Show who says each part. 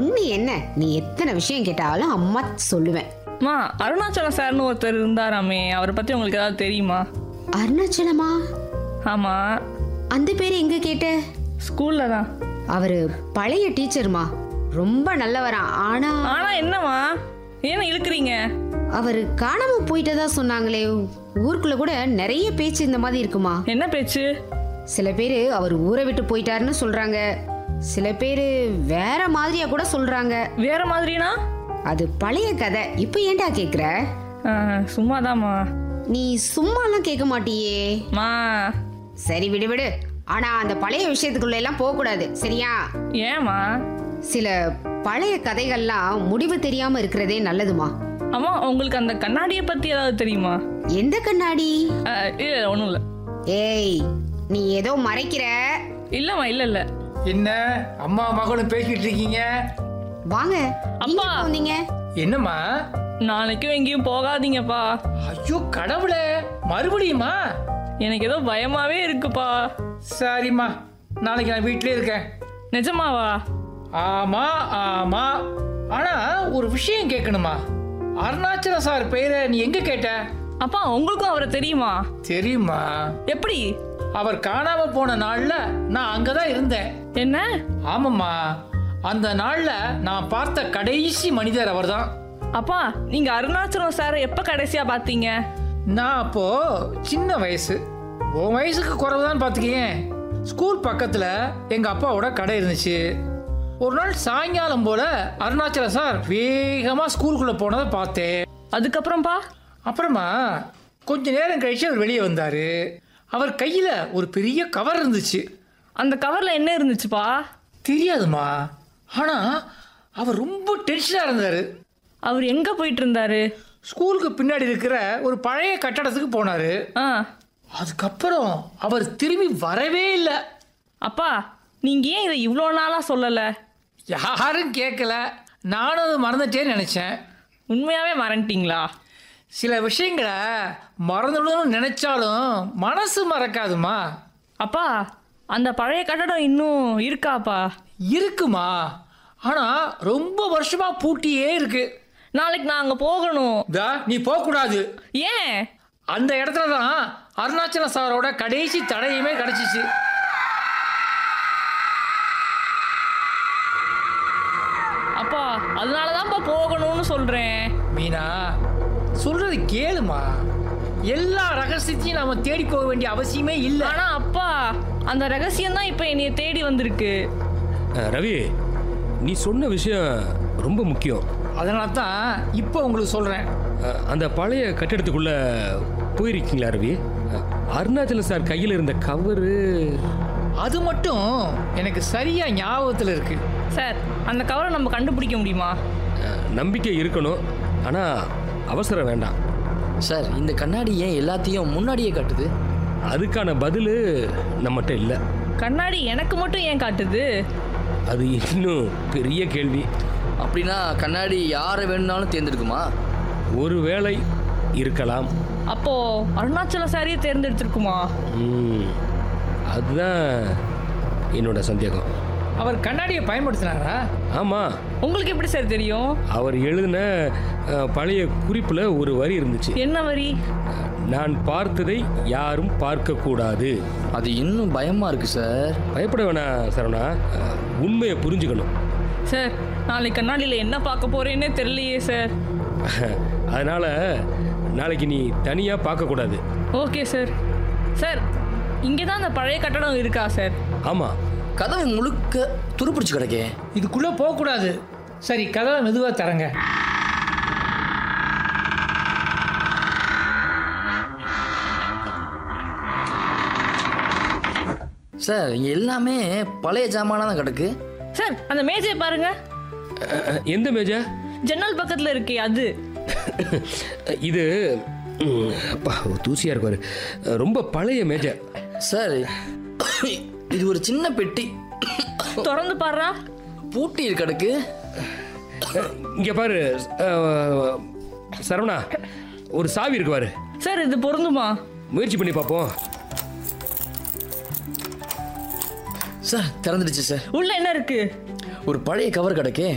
Speaker 1: ஒண்ணு என்ன, நீ எத்தனை விஷயம் கேட்டாலும் அம்மா சொல்லுவேன்.
Speaker 2: மா, அருணாச்சலம் சார்னு ஒருத்தர் இருந்தாராமே, அவரை பத்தி உங்களுக்கு ஏதாவது தெரியுமா?
Speaker 1: அருணாச்சலமா?
Speaker 2: ஆமா.
Speaker 1: அந்த பேர் எங்க கேட்ட?
Speaker 2: ஸ்கூல்ல தான்.
Speaker 1: அவரு பழைய டீச்சர்மா, ரொம்ப நல்லவரா. ஆனா
Speaker 2: ஆனா என்னமா, ஏன் இழுக்கிறீங்க?
Speaker 1: அவரு காணாம போயிட்டதா சொன்னாங்களே, ஊருக்குள்ள கூட நிறைய பேச்சு இந்த மாதிரி இருக்குமா?
Speaker 2: என்ன பேச்சு?
Speaker 1: சில பேரு அவர் ஊரை விட்டு போயிட்டாருன்னு சொல்றாங்க, சில பேரு வேற மாதிரியா கூட சொல்றாங்க.
Speaker 2: வேற மாதிரினா?
Speaker 1: அது பழைய கதை, இப்ப ஏன்டா கேக்குற?
Speaker 2: சும்மாதாம்மா.
Speaker 1: நீ சும்மாலாம் கேட்க மாட்டியே
Speaker 2: மா.
Speaker 1: சரி விடு விடு. ஆனா அந்த பழைய விஷயத்துக்குள்ள எல்லாம் போக கூடாது, சரியா?
Speaker 2: ஏமா?
Speaker 1: சில பழைய கதைகள்லாம் முடிவு தெரியாம இருக்கிறதே நல்லதுமா.
Speaker 2: அம்மா, உங்களுக்கு அந்த கண்ணாடியை பத்தி ஏதாவது தெரியுமா?
Speaker 1: எந்த கண்ணாடி?
Speaker 2: இல்ல, ஒண்ணும் இல்ல.
Speaker 1: ஏய், நீ ஏதோ மறைக்கிற.
Speaker 2: இல்லம்மா, இல்ல இல்ல.
Speaker 3: என்ன அம்மா மகளும் பேசிட்டு இருக்கீங்க?
Speaker 1: வாங்க.
Speaker 2: அப்பா
Speaker 1: வந்தீங்க?
Speaker 3: என்னம்மா?
Speaker 2: நாளைக்கும் எங்கேயும் போகாதீங்கப்பா.
Speaker 3: ஐயோ கடவுளே, மறுபடியுமா?
Speaker 2: எனக்கு ஏதோ பயமாவே இருக்குப்பா.
Speaker 3: சரிம்மா, நாளைக்கு நான் வீட்டிலே இருக்கேன்.
Speaker 2: நிஜமாவா?
Speaker 3: ஆமா ஆமா. ஆனா ஒரு விஷயம் கேட்கணுமா? அருணாச்சல சார் பெயரை நீ எங்க கேட்ட?
Speaker 2: அப்பா, உங்களுக்கும் அவரை தெரியுமா?
Speaker 3: தெரியுமா?
Speaker 2: எப்படி?
Speaker 3: அவர் காணாம போன நாள்ல நான் அங்கதான் இருந்தேன்.
Speaker 2: என்ன?
Speaker 3: ஆமாம்மா, அந்த நாள்ல நான் பார்த்த கடைசி மனிதர் அவர்தான்.
Speaker 2: அப்பா, நீங்க அருணாச்சலம் சாரை எப்ப கடைசியா பாத்தீங்க?
Speaker 3: நான் அப்போ சின்ன வயசு, உன் வயசுக்கு குறைவுதான் பாத்துக்கேன். ஸ்கூல் பக்கத்துல எங்க அப்பாவோட கடை இருந்துச்சு. ஒரு நாள் சாயங்காலம் போல அருணாச்சல சார் வேகமா ஸ்கூலுக்குள்ள போனதை பார்த்தேன்.
Speaker 2: அதுக்கப்புறம்பா?
Speaker 3: அப்புறமா கொஞ்ச நேரம் கழிச்சு அவர் வெளியே வந்தாரு. அவர் கையில ஒரு பெரிய கவர் இருந்துச்சு.
Speaker 2: அந்த கவர்ல என்ன இருந்துச்சுப்பா?
Speaker 3: தெரியாதுமா. ஆனா அவர் ரொம்ப டென்ஷனா இருந்தாரு.
Speaker 2: அவர் எங்க போயிட்டு இருந்தாரு?
Speaker 3: ஸ்கூலுக்கு பின்னாடி இருக்கிற ஒரு பழைய கட்டடத்துக்கு போனாரு. அதுக்கப்புறம் அவர் திரும்பி வரவே இல்லை.
Speaker 2: அப்பா, நீங்க ஏன் இதை இவ்வளோ நாளா சொல்லல?
Speaker 3: யாரும் கேட்கல, நானும் அதை மறந்துட்டேன்னு நினைச்சேன்.
Speaker 2: உண்மையாவே மறந்துட்டீங்களா?
Speaker 3: சில விஷயங்களை மறந்துடணும்னு நினைச்சாலும் மனசு மறக்காதுமா.
Speaker 2: அப்பா, அந்த பழைய கட்டடம் இன்னும் இருக்காப்பா?
Speaker 3: இருக்குமா, ஆனா ரொம்ப வருஷமா பூட்டியே இருக்கு.
Speaker 2: நாளைக்கு நான் அங்க போகணும்.
Speaker 3: நீ போக கூடாது.
Speaker 2: ஏன்?
Speaker 3: அந்த இடத்துல தான் அருணாச்சல சாரோட கடைசி தடயமே கிடைச்சிச்சு.
Speaker 2: அப்பா, அதனாலதான்ப்பா போகணும்னு சொல்றேன்.
Speaker 3: மீனா, சொல்றது கேளுமா. எல்லா ரகசியத்தையும் நாம தேடி போக வேண்டிய அவசியமே இல்லை.
Speaker 2: ஆனா அப்பா, அந்த ரகசியம் தான் இப்ப என்னைய தேடி வந்திருக்கு.
Speaker 4: ரவி, நீ சொன்ன விஷயம் ரொம்ப முக்கியம்.
Speaker 3: அதனால தான் இப்போ உங்களுக்கு சொல்றேன்.
Speaker 4: அந்த பழைய கட்டிடத்துக்குள்ள போயிருக்கீங்களா ரவி? அருணாச்சல சார் கையில் இருந்த கவரு
Speaker 3: அது மட்டும் எனக்கு சரியா ஞாபகத்தில் இருக்கு.
Speaker 2: சார், அந்த கவரை நம்ம கண்டுபிடிக்க முடியுமா?
Speaker 4: நம்பிக்கை இருக்கணும், ஆனா அவசரம் வேண்டாம்.
Speaker 5: சார், இந்த கண்ணாடி ஏன் எல்லாத்தையும் முன்னாடியே காட்டுது?
Speaker 4: அதுக்கான பதில் நம்மகிட்ட இல்லை.
Speaker 2: கண்ணாடி எனக்கு மட்டும் ஏன் காட்டுது?
Speaker 4: அது இன்னும் பெரிய கேள்வி.
Speaker 5: அப்படின்னா கண்ணாடி யாரை வேணும்னாலும் தேர்ந்தெடுக்குமா?
Speaker 4: ஒரு வேளை இருக்கலாம்.
Speaker 2: அப்போ அருணாச்சல சாரியை தேர்ந்தெடுத்திருக்குமா?
Speaker 4: அதுதான் என்னோட சந்தேகம்.
Speaker 3: அவர் கண்ணாடியை பயன்படுத்தினாரா?
Speaker 4: ஆமா.
Speaker 2: உங்களுக்கு எப்படி சார் தெரியும்?
Speaker 4: அவர் எழுதின பழைய குறிப்புல ஒரு வரி இருந்துச்சு.
Speaker 2: என்ன வரி?
Speaker 4: நான் பார்த்ததை யாரும் பார்க்க கூடாது.
Speaker 5: அது இன்னும் பயமா இருக்கு சார்.
Speaker 4: பயப்பட வேணாம் சரவணா, உண்மையை புரிஞ்சுக்கணும்.
Speaker 2: சார், நாளைக்கு கண்ணாடியில் என்ன பார்க்க போறேன்னே தெரியலையே சார்.
Speaker 4: அதனால நாளைக்கு நீ தனியா பார்க்க கூடாது.
Speaker 2: Okay sir. சார், இங்கே தான் அந்த பழைய கட்டடம் இருக்கா சார்?
Speaker 4: ஆமா.
Speaker 5: கதவு முழுக்க துருப்பிடிச்சு கிடக்கே.
Speaker 3: இதுக்குள்ள போக கூடாது. சரி, கதவை மெதுவா தரங்க.
Speaker 5: சார், இங்க எல்லாமே பழைய ஜாமானா தான் கிடக்கு.
Speaker 2: சார், அந்த மேஜை பாருங்க.
Speaker 4: எந்த மேஜை?
Speaker 2: ஜன்னல் பக்கத்துல இருக்கே அது.
Speaker 4: இது அப்பா தூசியா இருக்காரு, ரொம்ப பழைய மேஜை.
Speaker 5: சார், இது ஒரு சின்ன பெட்டி.
Speaker 2: திறந்து பாருடா.
Speaker 5: பூட்டி கிடக்கு.
Speaker 4: இங்க பாரு சரவணா, ஒரு சாவி இருக்கு பாரு.
Speaker 2: சார், இது பொருந்துமா?
Speaker 4: முயற்சி பண்ணி பார்ப்போம்.
Speaker 5: Sir, திறந்துடுச்சு sir.
Speaker 2: உள்ள என்ன இருக்கு?
Speaker 5: ஒரு பழைய கவர் கிடக்கே.